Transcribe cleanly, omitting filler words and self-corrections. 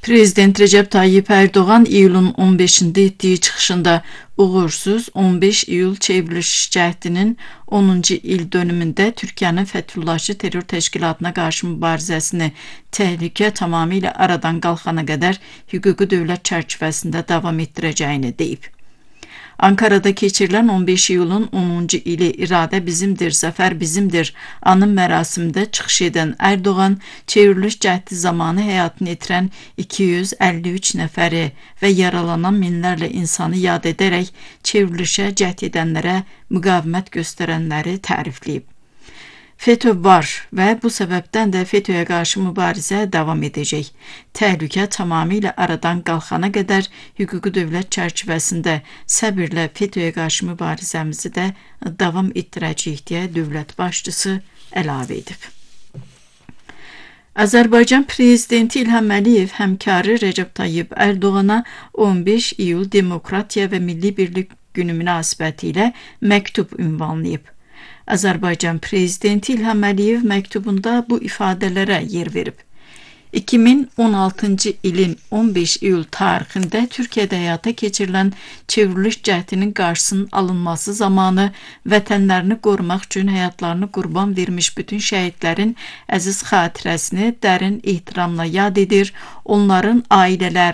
Prezident Recep Tayyip Erdoğan iyulun 15'inde etdiyi çıxışında uğursuz 15 iyul çevriliş cəhdinin 10-cu il dönümündə Türkiyənin Fəthullahçı terror təşkilatına qarşı mübarizəsini təhlükə tamamilə aradan qalxana qədər hüquqi dövlət çərçivəsində davam etdirəcəyini deyib. Ankara'da keçirilən 15 iyulun 10-cu ili iradə bizimdir, zəfər bizimdir anım mərasimində çıxış edən Erdoğan, çevriliş cəhdi zamanı həyatını itirən 253 nəfəri və yaralanan minlərlə insanı yad edərək çevrilişə cəhd edənlərə müqavimət göstərənləri tərifləyib. FETÖ var və bu səbəbdən də FETÖ'yə qarşı mübarizə davam edəcək. Təhlükə tamamilə aradan qalxana qədər hüquqi dövlət çərçivəsində səbirlə FETÖ'yə qarşı mübarizəmizi də davam etdirəcəyik deyə dövlət başçısı əlavə edib. Azərbaycan Prezidenti İlham Əliyev həmkarı Recep Tayyip Erdoğan'a 15 iyul Demokratiya və Milli Birlik Günü münasibəti ilə məktub ünvanlayıb. Azərbaycan Prezidenti İlham Əliyev məktubunda bu ifadələrə yer verib. 2016-cı ilin 15 iyul tarixində Türkiyədə həyata keçirilən çevriliş cəhdinin qarşısının alınması zamanı vətənlərini qorumaq üçün həyatlarını qurban vermiş bütün şəhidlərin əziz xatirəsini dərin ehtiramla yad edir, onların ailələrini